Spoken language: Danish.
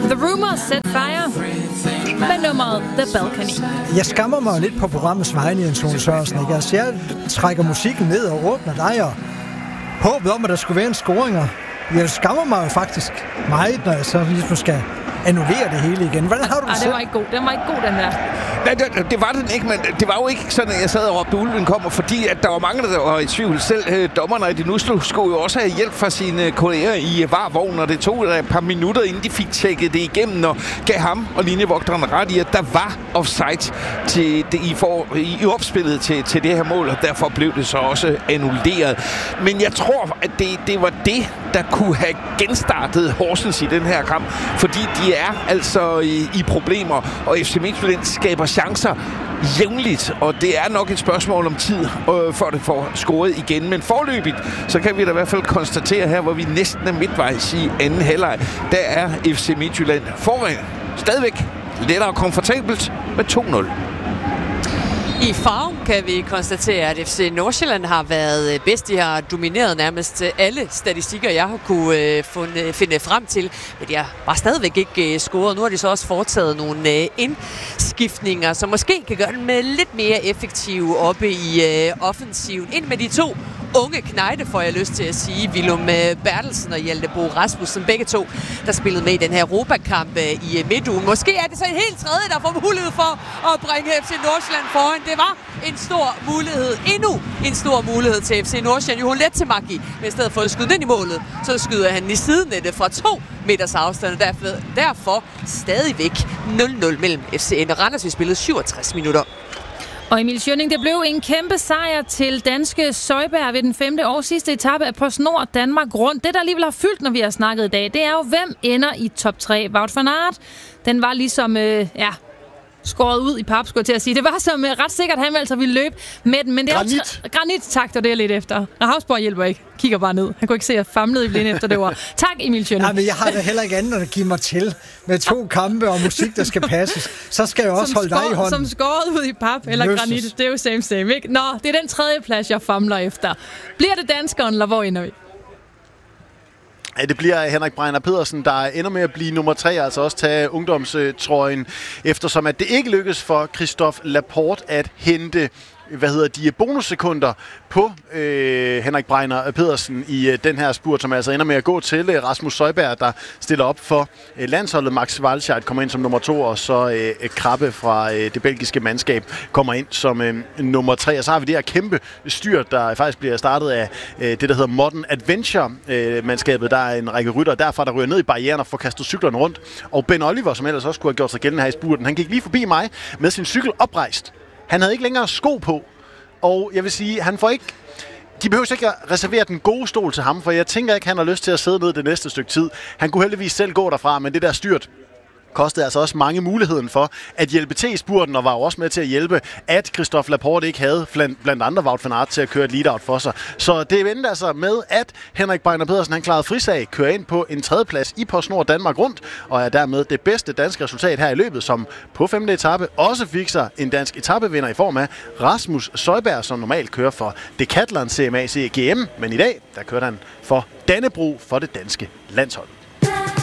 The Rumors Set Fire med nummeret The Balcony. Jeg skammer mig lidt på programmets vegne, Jens Ole Sørensen. Ikke? Altså, jeg trækker musikken ned og åbner dig og håbet om, at der skulle være en scoringer. Jeg skammer mig jo faktisk meget, når jeg så ligesom skal annullere det hele igen. Hvordan har du det selv? Den var ikke god. Den var ikke god, den der. Nej, det var den ikke, men det var jo ikke sådan, at jeg sad og råbte, ulven kommer, fordi at der var mange, der var i tvivl. Selv dommerne i det nu skulle jo også have hjælp fra sine kolleger i varvognen, og det tog et par minutter, inden de fik tjekket det igennem, og gav ham og linjevogteren ret i, at der var offside til det, i opspillet til det her mål, og derfor blev det så også annulleret. Men jeg tror, at det var det, der kunne have genstartet Horsens i den her kamp, fordi de er altså i problemer, og FC Midtjylland skaber chancer jævnligt, og det er nok et spørgsmål om tid, før det får scoret igen. Men forløbigt, så kan vi da i hvert fald konstatere her, hvor vi næsten er midtvejs i anden halvleg, der er FC Midtjylland foran. Stadigvæk lettere komfortabelt med 2-0. I farven kan vi konstatere, at FC Nordsjælland har været bedst. De har domineret nærmest alle statistikker, jeg har kunne finde frem til. Men de har bare stadigvæk ikke scoret. Nu har de så også foretaget nogle indskiftninger, som måske kan gøre dem lidt mere effektive oppe i offensiven. Ind med de to unge knejte, får jeg lyst til at sige. Willum Bertelsen og Hjalte Bo Rasmussen, begge to, der spillede med i den her Europakamp i midtugen. Måske er det så en helt tredje, der får mulighed for at bringe FC Nordsjælland foran. Det var en stor mulighed, endnu en stor mulighed til FC Nordsjælland. Johan Lettemaki, men i stedet for at skyde ind i målet, så skyder han i sidenettet fra 2 meters afstand. Derfor stadigvæk 0-0 mellem FCN og Randers. Vi spillede 67 minutter. Og Emil Schønning, det blev en kæmpe sejr til danske Søjberg ved den 5. og sidste etape af PostNord Danmark Rundt. Det, der alligevel har fyldt, når vi har snakket i dag, det er jo, hvem ender i top 3. Wout van Aert, den var ligesom, skåret ud i pap, skulle jeg til at sige. Det var som ret sikkert, han altså ville løbe med den. Men det er granit, tak, det er lidt efter. Havsborg hjælper ikke. Kigger bare ned. Han kunne ikke se, at jeg famlede i blinde efter det var. Tak, Emil Schønning. Ja, men jeg har da heller ikke andet at give mig til med 2 kampe og musik, der skal passes. Så skal jeg også holde dig i hånden. Som skåret ud i pap eller granit. Det er jo same, ikke? Nå, det er den 3. plads, jeg famler efter. Bliver det danskeren, eller hvor ender vi? Ja, det bliver Henrik Bregner Pedersen, der ender med at blive nummer 3, altså også tage ungdomstrøjen, eftersom at det ikke lykkes for Christophe Laporte at hente de bonussekunder på Henrik Bregner Pedersen i den her spurt, som altså ender med at gå til Rasmus Søjberg, der stiller op for landsholdet. Max Walscheid kommer ind som nummer 2, og så Krabbe fra det belgiske mandskab kommer ind som nummer 3. Og så har vi det her kæmpe styrt, der faktisk bliver startet af det, der hedder Modern Adventure-mandskabet. Der er en række rytter derfra, der ryger ned i barrieren og får kastet cyklerne rundt. Og Ben Oliver, som ellers også skulle have gjort sig gældende her i spurten, han gik lige forbi mig med sin cykel oprejst. Han havde ikke længere sko på, og jeg vil sige, han får ikke... De behøver ikke at reservere den gode stol til ham, for jeg tænker ikke, han har lyst til at sidde ned det næste stykke tid. Han kunne heldigvis selv gå derfra, men det der styrt kostede altså også mange muligheden for at hjælpe til i spurten, og var jo også med til at hjælpe, at Christophe Laporte ikke havde blandt andre Wout van Aert til at køre et lead-out for sig. Så det endte altså med, at Henrik Bregner Pedersen, han klarede frisag, kører ind på en 3. plads i PostNord Danmark Rundt, og er dermed det bedste danske resultat her i løbet, som på 5. etape også fik sig en dansk etapevinder i form af Rasmus Søjberg, som normalt kører for Decathlon CMA CGM, men i dag, der kørte han for Dannebro for det danske landshold.